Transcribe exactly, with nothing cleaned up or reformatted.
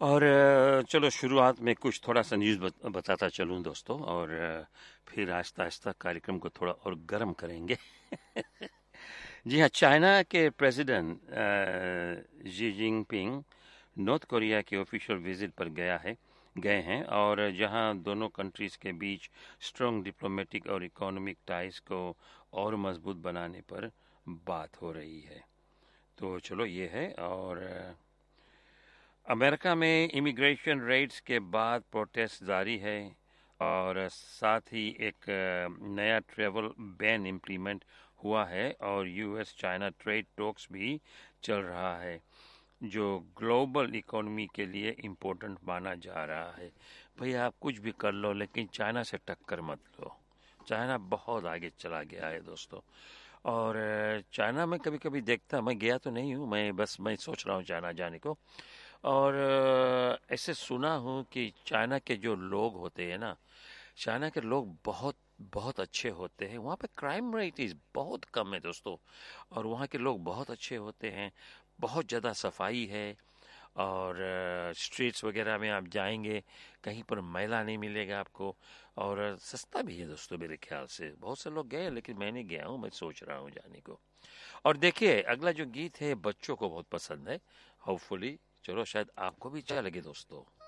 और अ, चलो शुरुआत में कुछ थोड़ा सा न्यूज़ बत, बताता चलूं दोस्तों, और अ, फिर आहिस्ता आहिस्ता कार्यक्रम को थोड़ा और गर्म करेंगे। जी हाँ, चाइना के president Xi Jinping north Korea के ऑफिशियल विजिट पर गया है गए हैं, और जहां दोनों कंट्रीज के बीच स्ट्रॉन्ग डिप्लोमेटिक और इकोनॉमिक टाइज को और मजबूत बनाने पर बात हो रही है। तो चलो ये है। और अ, अमेरिका में इमिग्रेशन रेड्स के बाद प्रोटेस्ट जारी है, और साथ ही एक अ, नया ट्रैवल बैन इम्प्लीमेंट हुआ है, और यूएस चाइना ट्रेड टॉक्स भी चल रहा है, जो ग्लोबल इकोनॉमी के लिए इम्पोर्टेंट माना जा रहा है। भैया आप कुछ भी कर लो, लेकिन चाइना से टक्कर मत लो। चाइना बहुत आगे चला गया है दोस्तों। और अ, चाइना में कभी कभी देखता, मैं गया तो नहीं हूँ, मैं बस मैं सोच रहा हूँ चाइना जाने को। और अ, ऐसे सुना हूँ कि चाइना के जो लोग होते हैं ना, चाइना के लोग बहुत बहुत अच्छे होते हैं। वहाँ पे क्राइम रेट इज बहुत कम है दोस्तों, और वहाँ के लोग बहुत अच्छे होते हैं। बहुत ज़्यादा सफाई है, और स्ट्रीट्स वगैरह में आप जाएंगे, कहीं पर मैला नहीं मिलेगा आपको। और अ, सस्ता भी है दोस्तों, मेरे ख्याल से बहुत से लोग गए, लेकिन मैं नहीं गया हूँ, मैं सोच रहा हूँ जाने को। और देखिए अगला जो गीत है बच्चों को बहुत पसंद है, होपफुली। चलो शायद आपको भी अच्छा लगे दोस्तों।